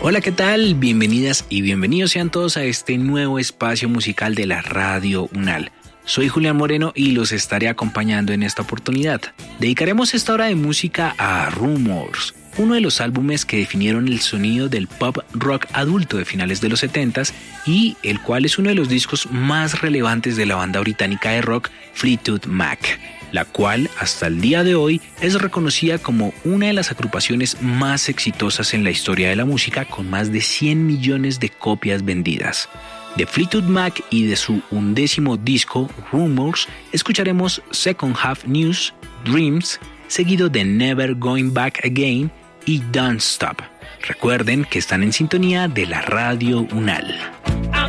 Hola, ¿qué tal? Bienvenidas y bienvenidos sean todos a este nuevo espacio musical de la Radio UNAL. Soy Julián Moreno y los estaré acompañando en esta oportunidad. Dedicaremos esta hora de música a Rumours, uno de los álbumes que definieron el sonido del pop rock adulto de finales de los 70s y el cual es uno de los discos más relevantes de la banda británica de rock Fleetwood Mac, la cual hasta el día de hoy es reconocida como una de las agrupaciones más exitosas en la historia de la música, con más de 100 millones de copias vendidas. De Fleetwood Mac y de su 11º disco, Rumours, escucharemos Second Half News, Dreams, seguido de Never Going Back Again y Don't Stop. Recuerden que están en sintonía de la Radio UNAL.